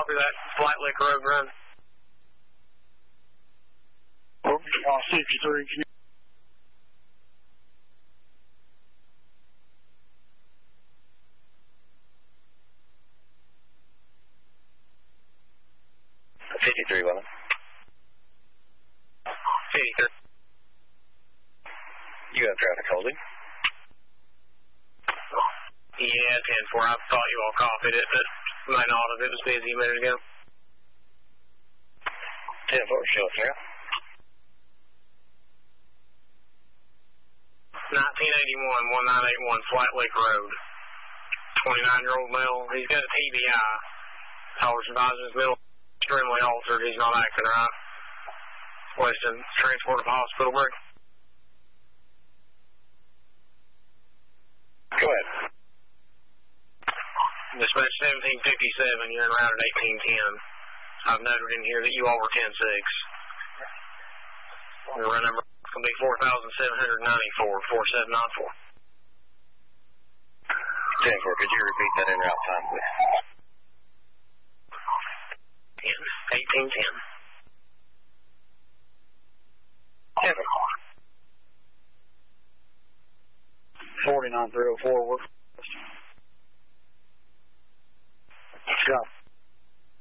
copy that Flight Lick Road run? 63. 53, Willen. 53. You have traffic holding. Yeah, 10-4. I thought you all copied it, but might not have. It was busy a minute ago. 10-4, show us here. 1981, 1981, Flight Lick Road. 29-year-old male. He's got a TBI. Tolerance advisor is middle extremely altered. He's not acting right. Weston, transport to hospital break. Go ahead. Dispatch 1757, you're en route at 1810. I've noted in here that you all were 10-6. Your run number will be 4,794, 4794. 10-4, could you repeat that en route time, please? 1810. 49304,